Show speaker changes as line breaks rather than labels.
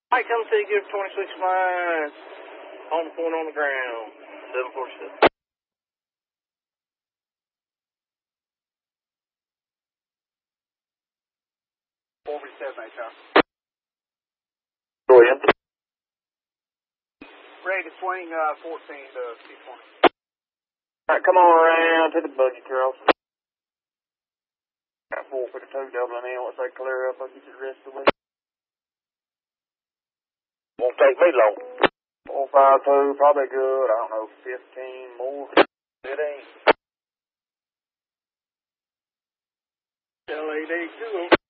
I come to you, 26 line, on the point on the ground, 747. 47, HR.
Go ahead.
Ready to swing 14 to 220.
Alright, come on around to the buggy cross. Got 452 doubling in. Once they clear up, I'll get you the rest of the way. Won't take me long. 452, probably good. I don't know, 15 more. It ain't.
LAD 2